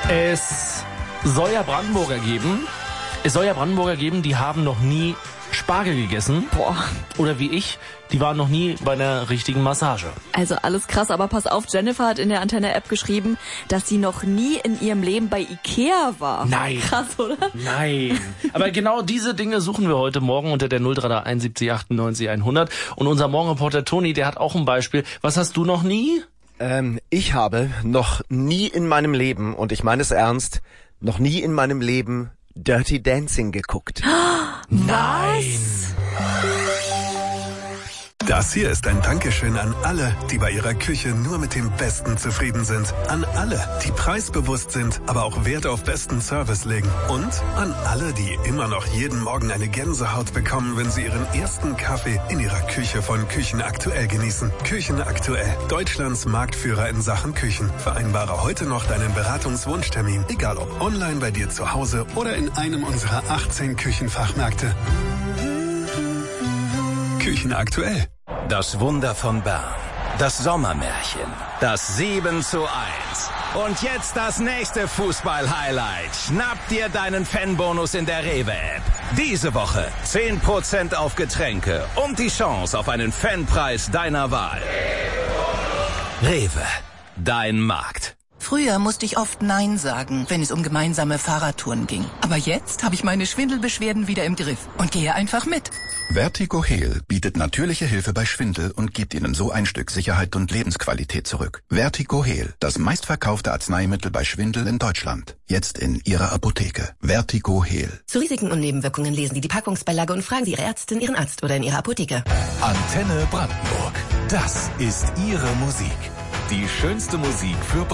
Es soll ja Brandenburger geben, die haben noch nie Spargel gegessen. Boah. Oder wie ich, die waren noch nie bei einer richtigen Massage. Also alles krass, aber pass auf, Jennifer hat in der Antenne-App geschrieben, dass sie noch nie in ihrem Leben bei Ikea war. Nein. Krass, oder? Nein. Aber genau diese Dinge suchen wir heute Morgen unter der 0331 70 98 100. Und unser Morgenreporter Toni, der hat auch ein Beispiel. Was hast du noch nie? Ich habe noch nie in meinem Leben, und ich meine es ernst, noch nie in meinem Leben Dirty Dancing geguckt. Was? Das hier ist ein Dankeschön an alle, die bei ihrer Küche nur mit dem Besten zufrieden sind. An alle, die preisbewusst sind, aber auch Wert auf besten Service legen. Und an alle, die immer noch jeden Morgen eine Gänsehaut bekommen, wenn sie ihren ersten Kaffee in ihrer Küche von Küchen Aktuell genießen. Küchen Aktuell, Deutschlands Marktführer in Sachen Küchen. Vereinbare heute noch deinen Beratungswunschtermin, egal ob online bei dir zu Hause oder in einem unserer 18 Küchenfachmärkte. Küchen Aktuell. Das Wunder von Bern. Das Sommermärchen. Das 7:1. Und jetzt das nächste Fußball-Highlight. Schnapp dir deinen Fanbonus in der Rewe-App. Diese Woche 10% auf Getränke und die Chance auf einen Fanpreis deiner Wahl. Rewe. Dein Markt. Früher musste ich oft Nein sagen, wenn es um gemeinsame Fahrradtouren ging. Aber jetzt habe ich meine Schwindelbeschwerden wieder im Griff und gehe einfach mit. Vertigo Heal bietet natürliche Hilfe bei Schwindel und gibt Ihnen so ein Stück Sicherheit und Lebensqualität zurück. Vertigo Heal, das meistverkaufte Arzneimittel bei Schwindel in Deutschland. Jetzt in Ihrer Apotheke. Vertigo Heal. Zu Risiken und Nebenwirkungen lesen Sie die Packungsbeilage und fragen Sie Ihre Ärztin, Ihren Arzt oder in Ihrer Apotheke. Antenne Brandenburg. Das ist Ihre Musik. Die schönste Musik für